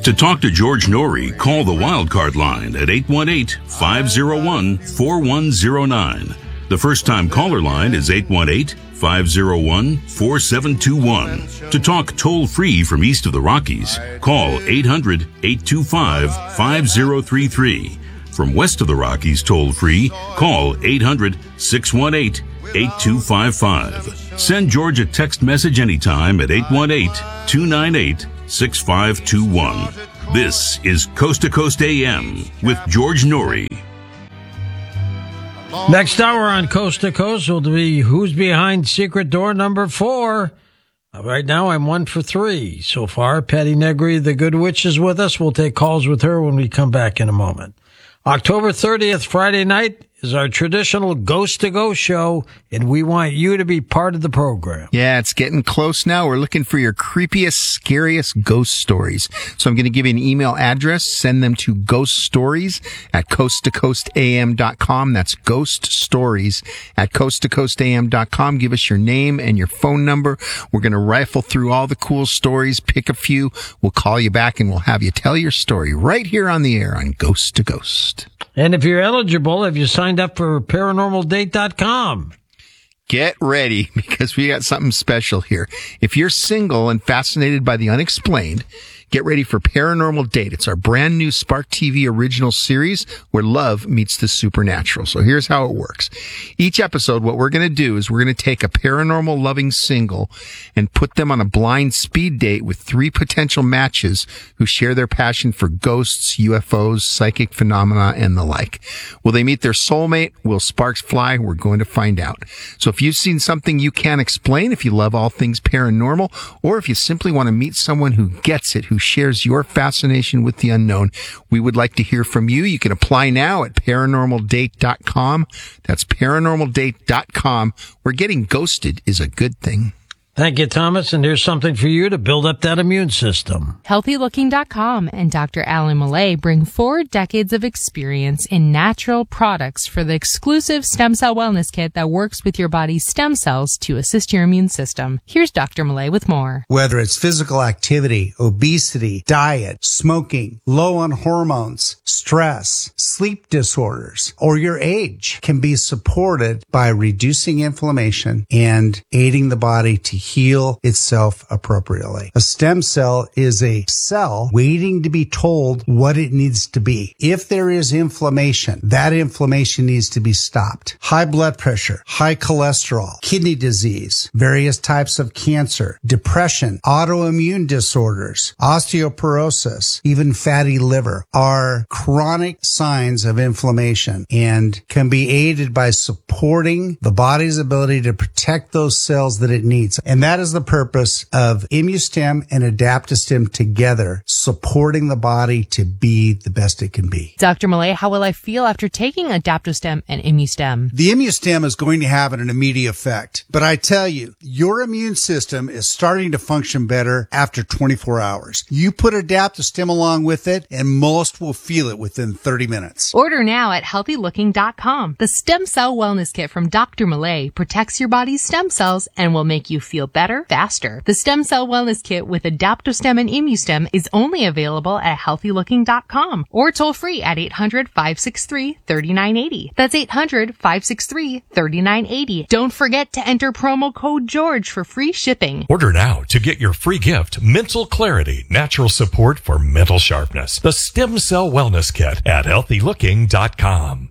To talk to George Norrie, call the Wildcard line at 818-501-4109. The first-time caller line is 818-501-4721. To talk toll-free from east of the Rockies, call 800-825-5033. From west of the Rockies toll-free, call 800-618-8255. Send George a text message anytime at 818-298-6521. This is Coast to Coast AM with George Norrie. Next hour on Coast to Coast will be Who's Behind Secret Door number 4. Right now, I'm 1 for 3 so far. Patty Negri, the Good Witch, is with us. We'll take calls with her when we come back in a moment. October 30th, Friday night, is our traditional Ghost to Go show, and we want you to be part of the program. Yeah, it's getting close now. We're looking for your creepiest, scariest ghost stories. So I'm going to give you an email address. Send them to ghoststories@coasttocoastam.com. That's ghoststories@coasttocoastam.com. Give us your name and your phone number. We're going to rifle through all the cool stories, pick a few. We'll call you back, and we'll have you tell your story right here on the air on Ghost to Ghost. And if you're eligible, have you signed up for ParanormalDate.com? Get ready, because we got something special here. If you're single and fascinated by the unexplained, get ready for Paranormal Date. It's our brand new Spark TV original series where love meets the supernatural. So here's how it works. Each episode, what we're going to do is we're going to take a paranormal loving single and put them on a blind speed date with 3 potential matches who share their passion for ghosts, UFOs, psychic phenomena, and the like. Will they meet their soulmate? Will sparks fly? We're going to find out. So if you've seen something you can't explain, if you love all things paranormal, or if you simply want to meet someone who gets it, who shares your fascination with the unknown, we would like to hear from you. You can apply now at paranormaldate.com. That's paranormaldate.com, where getting ghosted is a good thing. Thank you, Thomas. And here's something for you to build up that immune system. HealthyLooking.com and Dr. Alan Millay bring 4 decades of experience in natural products for the exclusive stem cell wellness kit that works with your body's stem cells to assist your immune system. Here's Dr. Millay with more. Whether it's physical activity, obesity, diet, smoking, low on hormones, stress, sleep disorders, or your age can be supported by reducing inflammation and aiding the body to heal itself appropriately. A stem cell is a cell waiting to be told what it needs to be. If there is inflammation, that inflammation needs to be stopped. High blood pressure, high cholesterol, kidney disease, various types of cancer, depression, autoimmune disorders, osteoporosis, even fatty liver are chronic signs of inflammation and can be aided by supporting the body's ability to protect those cells that it needs. And that is the purpose of ImmuStem and AdaptoStem together, supporting the body to be the best it can be. Dr. Millay, how will I feel after taking AdaptoStem and ImmuStem? The ImmuStem is going to have an immediate effect. But I tell you, your immune system is starting to function better after 24 hours. You put AdaptoStem along with it, and most will feel it within 30 minutes. Order now at HealthyLooking.com. The Stem Cell Wellness Kit from Dr. Millay protects your body's stem cells and will make you feel better, faster. The Stem Cell Wellness Kit with AdaptoStem and ImmuStem is only available at HealthyLooking.com or toll free at 800-563-3980. That's 800-563-3980. Don't forget to enter promo code GEORGE for free shipping. Order now to get your free gift, Mental Clarity, Natural Support for Mental Sharpness. The Stem Cell Wellness Kit at HealthyLooking.com.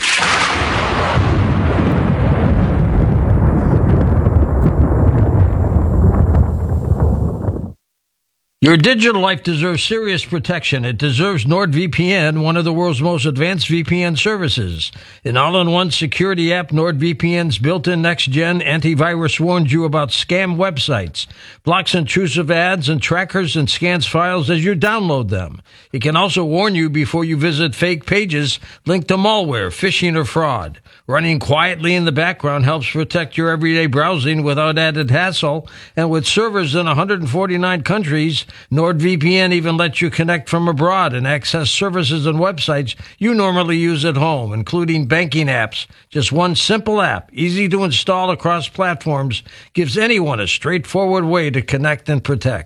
Your digital life deserves serious protection. It deserves NordVPN, one of the world's most advanced VPN services. An all-in-one security app, NordVPN's built-in next-gen antivirus warns you about scam websites, blocks intrusive ads and trackers, and scans files as you download them. It can also warn you before you visit fake pages linked to malware, phishing, or fraud. Running quietly in the background helps protect your everyday browsing without added hassle, and with servers in 149 countries, NordVPN even lets you connect from abroad and access services and websites you normally use at home, including banking apps. Just one simple app, easy to install across platforms, gives anyone a straightforward way to connect and protect.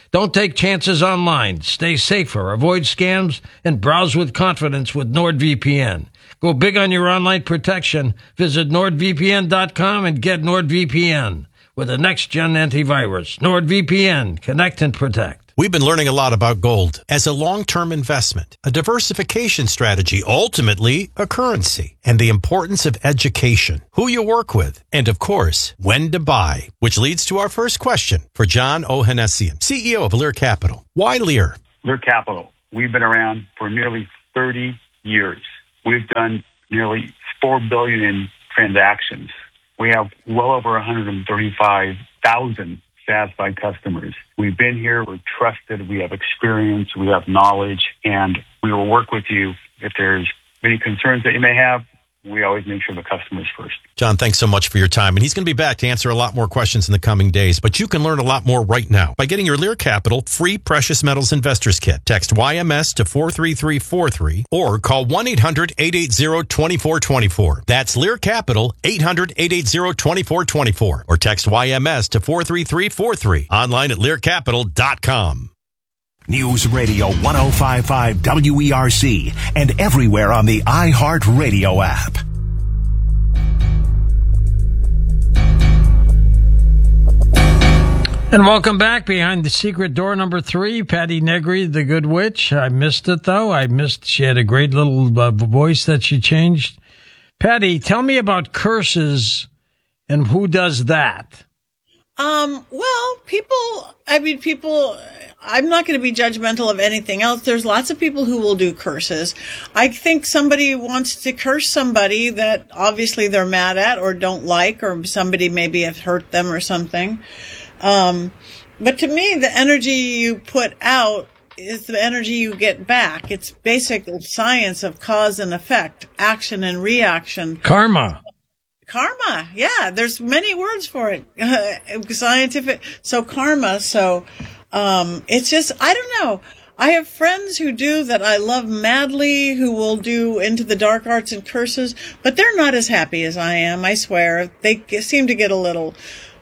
Don't take chances online. Stay safer, avoid scams, and browse with confidence with NordVPN. Go big on your online protection. Visit NordVPN.com and get NordVPN with a next-gen antivirus. NordVPN. Connect and protect. We've been learning a lot about gold as a long-term investment, a diversification strategy, ultimately a currency, and the importance of education, who you work with, and of course, when to buy, which leads to our first question for John Ohanessian, CEO of Lear Capital. Why Lear? Lear Capital. We've been around for nearly 30 years. We've done nearly $4 billion in transactions. We have well over 135,000 satisfied customers. We've been here, we're trusted, we have experience, we have knowledge, and we will work with you if there's any concerns that you may have. We always make sure the customer's first. John, thanks so much for your time. And he's going to be back to answer a lot more questions in the coming days. But you can learn a lot more right now by getting your Lear Capital free Precious Metals Investors Kit. Text YMS to 43343 or call 1-800-880-2424. That's Lear Capital, 800-880-2424. Or text YMS to 43343. Online at learcapital.com. News Radio 105.5 WERC and everywhere on the iHeartRadio app. And welcome back Behind the Secret Door number 3, Patti Negri, the Good Witch. I missed it, though. She had a great little voice that she changed. Patti, tell me about curses and who does that. Well, people, I'm not going to be judgmental of anything else. There's lots of people who will do curses. I think somebody wants to curse somebody that obviously they're mad at or don't like, or somebody maybe have hurt them or something. But to me, the energy you put out is the energy you get back. It's basic science of cause and effect, action and reaction. Karma, yeah. There's many words for it. Scientific. So karma. So, it's just, I don't know. I have friends who do that I love madly, who will do into the dark arts and curses, but they're not as happy as I am, I swear. They seem to get a little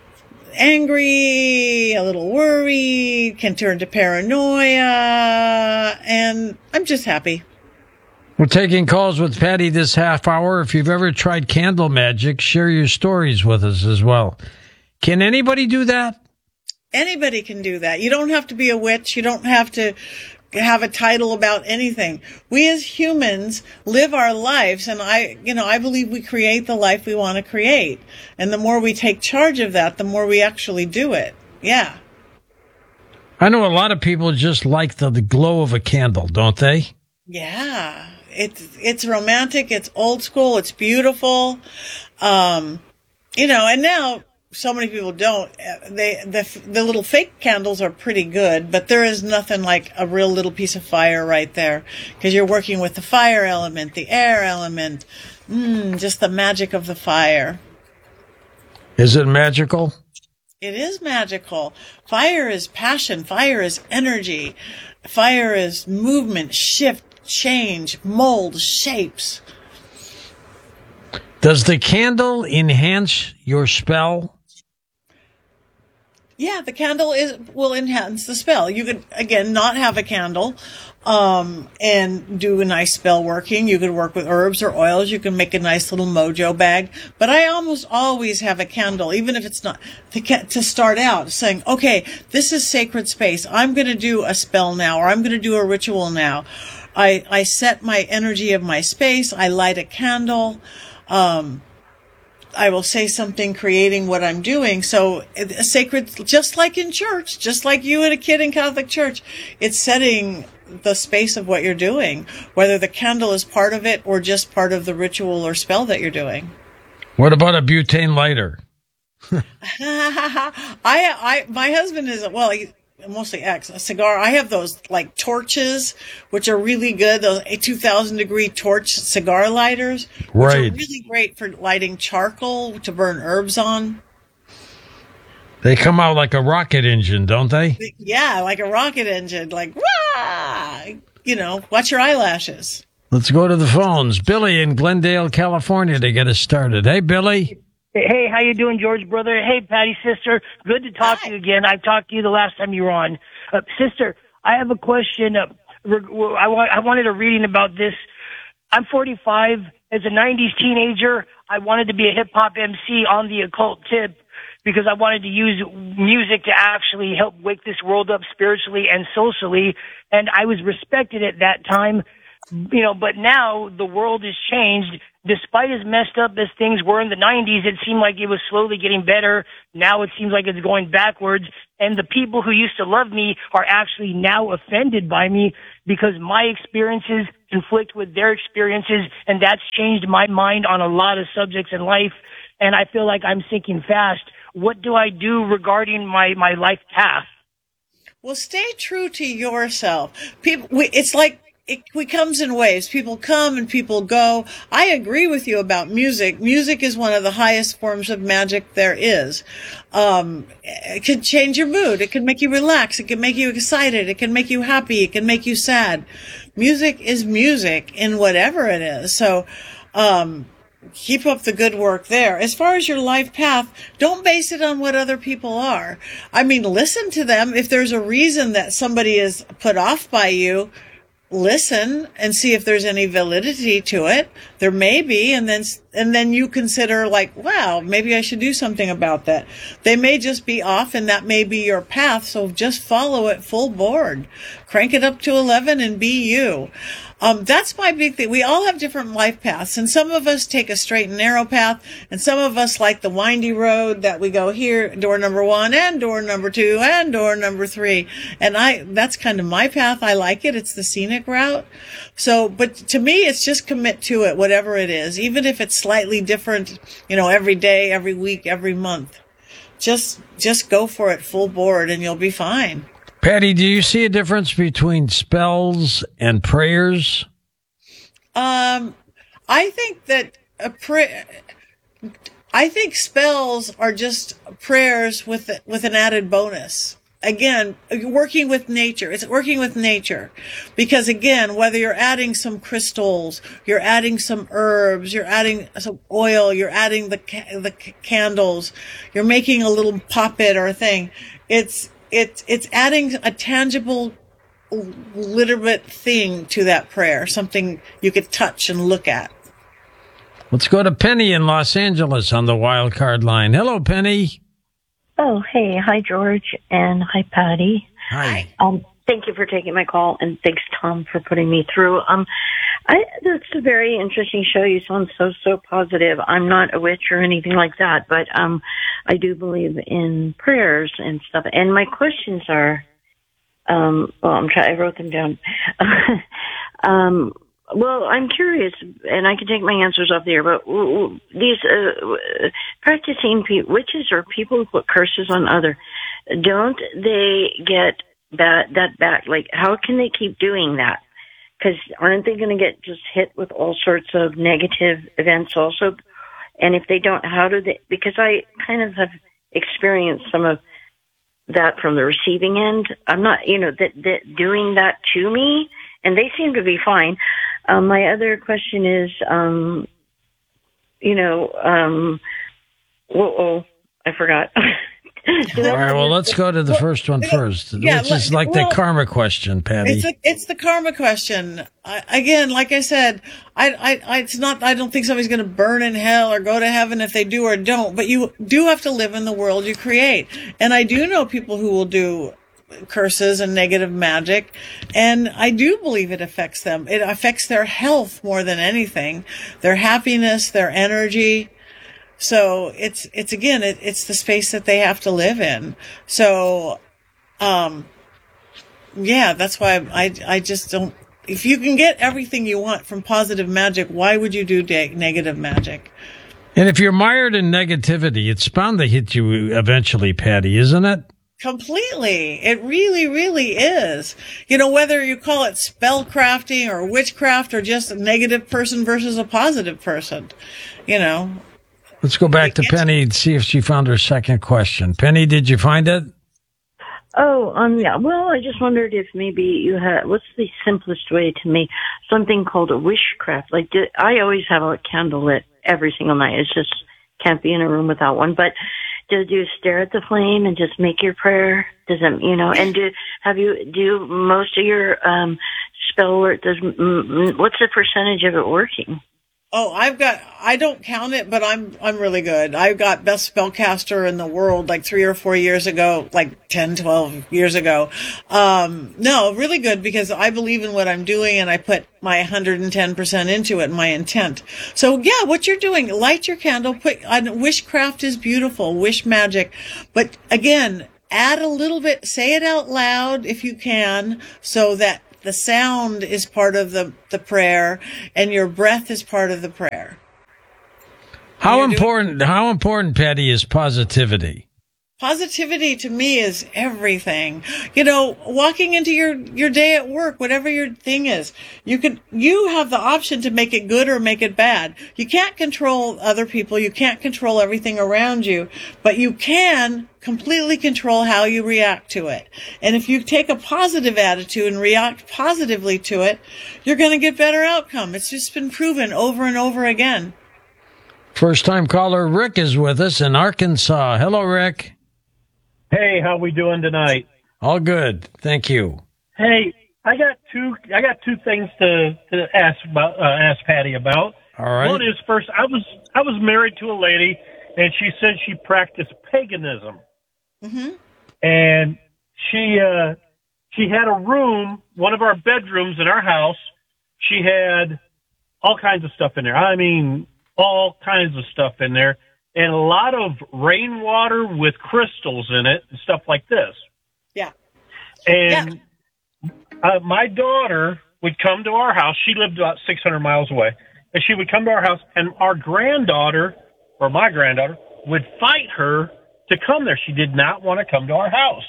angry, a little worried, can turn to paranoia, and I'm just happy. We're taking calls with Patti this half hour. If you've ever tried candle magic, share your stories with us as well. Can anybody do that? Anybody can do that. You don't have to be a witch. You don't have to have a title about anything. We as humans live our lives, and I believe we create the life we want to create. And the more we take charge of that, the more we actually do it. Yeah. I know a lot of people just like the glow of a candle, don't they? Yeah. It's romantic, it's old school, it's beautiful. And now so many people don't. The little fake candles are pretty good, but there is nothing like a real little piece of fire right there, because you're working with the fire element, the air element, just the magic of the fire. Is it magical? It is magical. Fire is passion. Fire is energy. Fire is movement, shift, change, mold, shapes. Does the candle enhance your spell? Yeah, the candle will enhance the spell. You could, again, not have a candle, and do a nice spell working. You could work with herbs or oils. You can make a nice little mojo bag. But I almost always have a candle, even if it's not, to start out saying, okay, this is sacred space. I'm going to do a spell now, or I'm going to do a ritual now. I set my energy of my space. I light a candle. I will say something creating what I'm doing. So a sacred, just like in church, just like you and a kid in Catholic church, it's setting the space of what you're doing, whether the candle is part of it or just part of the ritual or spell that you're doing. What about a butane lighter? My husband is, mostly a cigar. I have those like torches, which are really good. Those 2,000 degree torch cigar lighters, which are really great for lighting charcoal to burn herbs on. They come out like a rocket engine, don't they? Yeah, like a rocket engine. Like, wah! Watch your eyelashes. Let's go to the phones. Billy in Glendale, California, to get us started. Hey, Billy. Hey, how you doing, George, brother? Hey, Patty, sister. Good to talk to you again. I talked to you the last time you were on. Sister, I have a question. I wanted a reading about this. I'm 45. As a 90s teenager, I wanted to be a hip-hop MC on the occult tip because I wanted to use music to actually help wake this world up spiritually and socially. And I was respected at that time. But now the world has changed. Despite as messed up as things were in the 90s, it seemed like it was slowly getting better. Now it seems like it's going backwards. And the people who used to love me are actually now offended by me because my experiences conflict with their experiences. And that's changed my mind on a lot of subjects in life. And I feel like I'm sinking fast. What do I do regarding my life path? Well, stay true to yourself. It's like, it comes in waves. People come and people go. I agree with you about music. Music is one of the highest forms of magic there is. It can change your mood. It can make you relax. It can make you excited. It can make you happy. It can make you sad. Music is music in whatever it is. So, keep up the good work there. As far as your life path, don't base it on what other people are. I mean, listen to them. If there's a reason that somebody is put off by you, listen and see if there's any validity to it. There may be, and then you consider like, wow, maybe I should do something about that. They may just be off and that may be your path, so just follow it full board. Crank it up to 11 and be you. That's my big thing. We all have different life paths, and some of us take a straight and narrow path, and some of us like the windy road that we go here, door number 1 and door number 2 and door number 3. And that's kind of my path. I like it. It's the scenic route. So, but to me, it's just commit to it, whatever it is, even if it's slightly different, every day, every week, every month. Just go for it full board and you'll be fine. Patty, do you see a difference between spells and prayers? I think that I think spells are just prayers with an added bonus. Again, working with nature. It's working with nature. Because again, whether you're adding some crystals, you're adding some herbs, you're adding some oil, you're adding the candles, you're making a little puppet or a thing. It's adding a tangible, legitimate thing to that prayer, something you could touch and look at. Let's go to Penny in Los Angeles on the wild card line. Hello, Penny. Oh, hey. Hi, George, and hi, Patty. Hi. Thank you for taking my call, and thanks, Tom, for putting me through. That's a very interesting show. You sound so positive. I'm not a witch or anything like that, but I do believe in prayers and stuff. And my questions are, I wrote them down. Well, I'm curious, and I can take my answers off the air, but these practicing witches or people who put curses on others, don't they get that back? Like, how can they keep doing that? Because aren't they going to get just hit with all sorts of negative events also? And if they don't, how do they? Because I kind of have experienced some of that from the receiving end. I'm not, that doing that to me, and they seem to be fine. My other question is, I forgot. All right, well, let's go to the first one first, which is like the karma question, Patty. It's the karma question. Again, like I said, I don't think somebody's going to burn in hell or go to heaven if they do or don't, but you do have to live in the world you create. And I do know people who will do curses and negative magic, and I do believe it affects them. It affects their health more than anything, their happiness, their energy. So it's the space that they have to live in. So, that's why I just don't, if you can get everything you want from positive magic, why would you do negative magic? And if you're mired in negativity, it's bound to hit you eventually, Patty, isn't it? Completely. It really, really is. Whether you call it spell crafting or witchcraft or just a negative person versus a positive person, Let's go back to Penny and see if she found her second question. Penny, did you find it? Oh, yeah. Well, I just wondered if maybe you had, what's the simplest way to make something called a wishcraft? Like, I always have a candle lit every single night. It's just can't be in a room without one. But do you stare at the flame and just make your prayer? Does it, and do most of your spell work? What's the percentage of it working? Oh, I don't count it, but I'm really good. I got best spellcaster in the world like 3 or 4 years ago, like 10, 12 years ago. No, really good because I believe in what I'm doing and I put my 110% into it, my intent. So yeah, what you're doing, light your candle, wishcraft is beautiful, wish magic. But again, add a little bit, say it out loud if you can, so that the sound is part of the prayer and your breath is part of the prayer. How important, Patty, is positivity? Positivity to me is everything. Walking into your day at work, whatever your thing is, you have the option to make it good or make it bad. You can't control other people. You can't control everything around you, but you can completely control how you react to it. And if you take a positive attitude and react positively to it, you're going to get better outcome. It's just been proven over and over again. First-time caller Rick is with us in Arkansas. Hello, Rick. Hey, how we doing tonight? All good, thank you. Hey, I got two things to ask Patty about. All right. One is, first, I was married to a lady, and she said she practiced paganism. Mm-hmm. And she had a room, one of our bedrooms in our house. She had all kinds of stuff in there. I mean, all kinds of stuff in there. And a lot of rainwater with crystals in it and stuff like this. Yeah. And my daughter would come to our house. She lived about 600 miles away. And she would come to our house, and our granddaughter, or my granddaughter, would fight her to come there. She did not want to come to our house.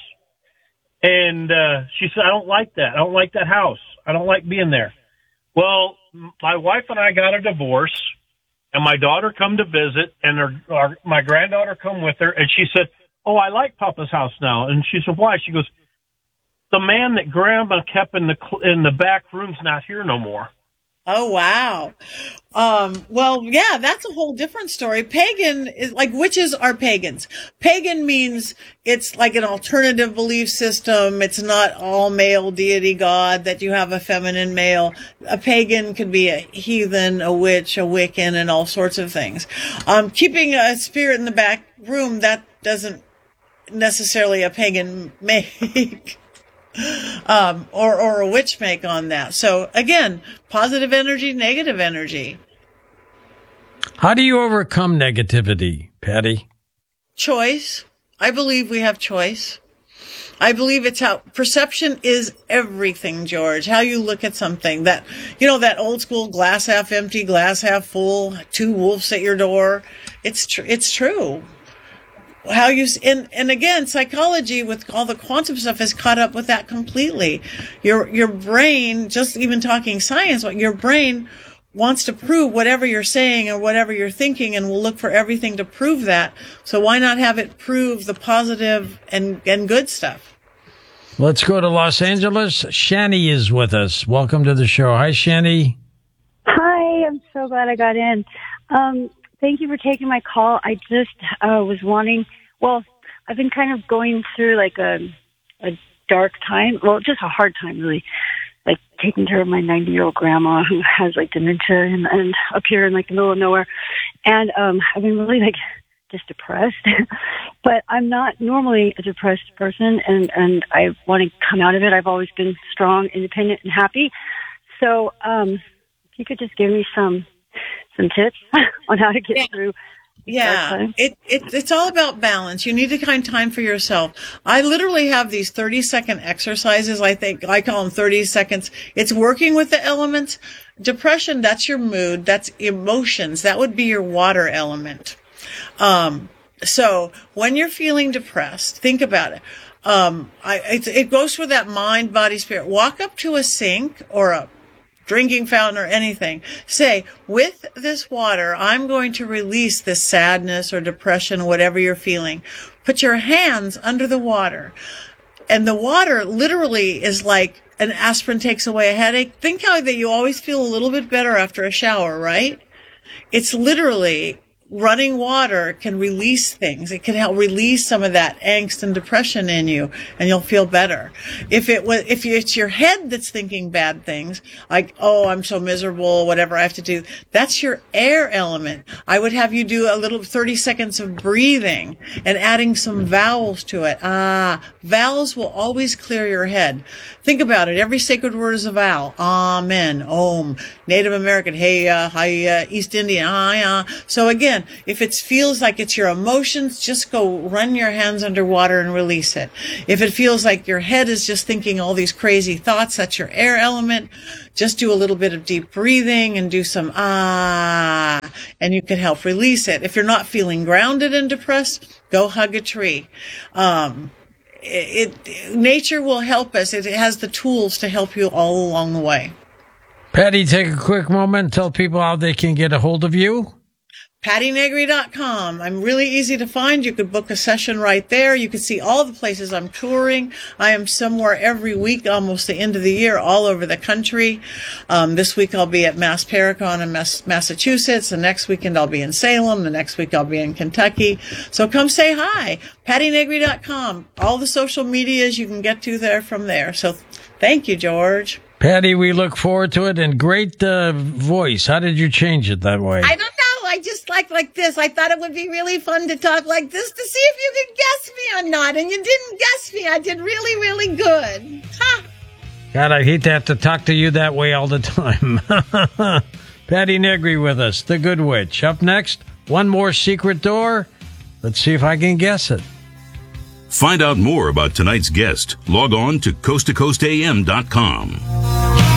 And she said, I don't like that. I don't like that house. I don't like being there. Well, my wife and I got a divorce, and my daughter come to visit, and my granddaughter come with her, and she said, oh, I like Papa's house now. And she said, why? She goes, the man that Grandma kept in the back room's not here no more. Oh, wow. Well, yeah, that's a whole different story. Pagan is like, witches are pagans. Pagan means it's like an alternative belief system. It's not all male deity god that you have a feminine male. A pagan could be a heathen, a witch, a Wiccan, and all sorts of things. Keeping a spirit in the back room, that doesn't necessarily a pagan make. Or a witch make on that. So again, positive energy, negative energy. How do you overcome negativity, Patty? Choice. I believe we have choice. I believe it's how perception is everything, George. How you look at something. That old school glass half empty, glass half full, two wolves at your door. It's true. How you, and again, psychology with all the quantum stuff has caught up with that completely. Your brain, just even talking science, your brain wants to prove whatever you're saying or whatever you're thinking, and will look for everything to prove that. So why not have it prove the positive and good stuff? Let's go to Los Angeles. Shani is with us. Welcome to the show. Hi, Shani. Hi, I'm so glad I got in. Thank you for taking my call. I just was wanting, I've been kind of going through like a dark time. Well, just a hard time, really. Like taking care of my 90-year-old grandma who has like dementia and up here in like the middle of nowhere. And I've been really like just depressed. But I'm not normally a depressed person, and I want to come out of it. I've always been strong, independent, and happy. So if you could just give me some tips on how to get through. Yeah, it's all about balance. You need to find time for yourself. I literally have these 30-second exercises. I call them 30 seconds. It's working with the elements. Depression, that's your mood. That's emotions. That would be your water element. So when you're feeling depressed, think about it. It goes for that mind, body, spirit. Walk up to a sink or a drinking fountain or anything. Say, with this water, I'm going to release this sadness or depression, whatever you're feeling. Put your hands under the water. And the water literally is like an aspirin takes away a headache. Think how that you always feel a little bit better after a shower, right? It's literally running water can release things. It can help release some of that angst and depression in you, and you'll feel better. If it's your head that's thinking bad things, like, oh, I'm so miserable, whatever I have to do, that's your air element. I would have you do a little 30 seconds of breathing and adding some vowels to it. Vowels will always clear your head. Think about it. Every sacred word is a vowel. Amen, Om. Native American, hey, hi, East Indian, So again, if it feels like it's your emotions, just go run your hands underwater and release it. If it feels like your head is just thinking all these crazy thoughts, that's your air element. Just do a little bit of deep breathing and do some and you can help release it. If you're not feeling grounded and depressed, go hug a tree. Nature will help us. It has the tools to help you all along the way. Patty, take a quick moment and tell people how they can get a hold of you. PattyNegri.com. I'm really easy to find. You could book a session right there. You can see all the places I'm touring. I am somewhere every week, almost the end of the year, all over the country. This week I'll be at Mass Paracon in Massachusetts. The next weekend I'll be in Salem. The next week I'll be in Kentucky. So come say hi. PattyNegri.com. All the social medias you can get to there from there. So thank you, George. Patty, we look forward to it, and great voice. How did you change it that way? I don't know. I just like this. I thought it would be really fun to talk like this to see if you could guess me or not. And you didn't guess me. I did really, really good. Ha! God, I hate to have to talk to you that way all the time. Patty Negri with us, the Good Witch. Up next, one more secret door. Let's see if I can guess it. Find out more about tonight's guest. Log on to coasttocoastam.com.